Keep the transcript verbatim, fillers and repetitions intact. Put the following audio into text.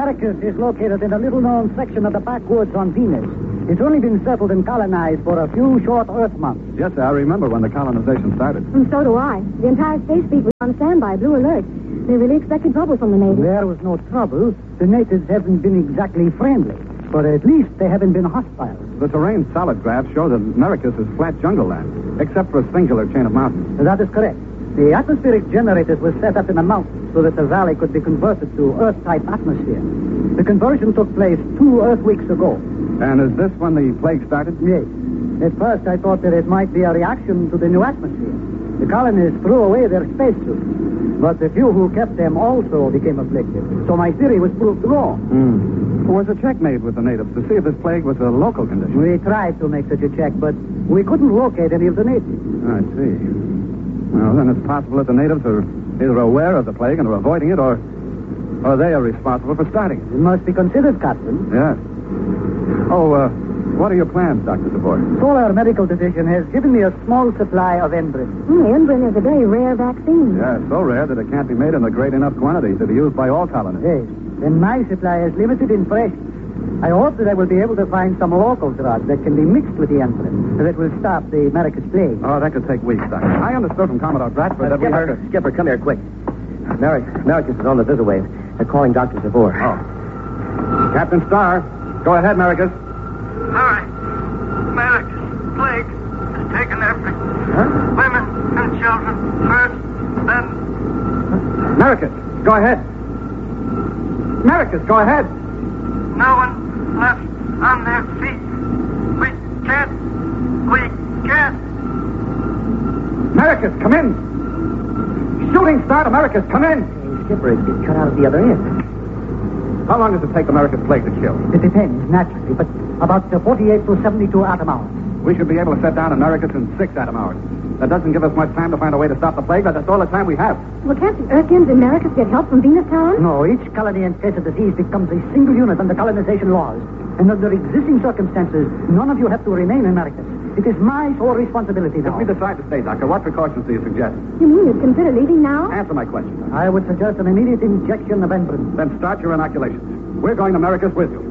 Americus is located in a little-known section of the backwoods on Venus. It's only been settled and colonized for a few short Earth months. Yes, sir. I remember when the colonization started. And so do I. The entire space fleet was on standby, blue alert. They really expected trouble from the natives. There was no trouble. The natives haven't been exactly friendly, but at least they haven't been hostile. The terrain solid graphs show that Americus is flat jungle land, except for a singular chain of mountains. That is correct. The atmospheric generators were set up in the mountains so that the valley could be converted to Earth-type atmosphere. The conversion took place two Earth weeks ago. And is this when the plague started? Yes. At first, I thought that it might be a reaction to the new atmosphere. The colonists threw away their spacesuits, but the few who kept them also became afflicted. So my theory was proved wrong. Mm. Was a check made with the natives to see if this plague was a local condition? We tried to make such a check, but we couldn't locate any of the natives. I see. Well, then it's possible that the natives are either aware of the plague and are avoiding it, or, or they are responsible for starting it. It must be considered, Captain. Yes. Oh, uh, what are your plans, Doctor Sabor? Solar Medical Division has given me a small supply of Enbrin. Mm, Enbrin is a very rare vaccine. Yeah, so rare that it can't be made in a great enough quantity to be used by all colonists. Yes. And my supply is limited in freshness. I hope that I will be able to find some local drug that can be mixed with the Enbrin that will stop the America's plague. Oh, that could take weeks, Doctor. I understood from Commodore Bradford Uh, that we Skipper, had to... Skipper, come here, quick. America, Americus is on the Visawave. They're calling Doctor Sabor. Oh. Captain Starr, go ahead, Americus. Sorry. America's plague has taken everything. Huh? Women and children first, then... Americus, go ahead. Americus, go ahead. No one left on their feet. We can't. We can't. Americus, come in. Shooting start, Americus, come in. Hey, Skipper, it, it cut out at the other end. How long does it take the America's plague to kill? It depends, naturally, but about uh, forty-eight to seventy-two atom hours. We should be able to set down Americus in six atom hours. That doesn't give us much time to find a way to stop the plague, but that's all the time we have. Well, can't the Earthians and Americus get help from Venus Town? No, each colony in case of disease becomes a single unit under colonization laws. And under existing circumstances, none of you have to remain in Americus. It is my sole responsibility now. If we decide to stay, Doctor, what precautions do you suggest? You mean you'd consider leaving now? Answer my question. I would suggest an immediate injection of Enbrin. Then start your inoculations. We're going to Americus with you.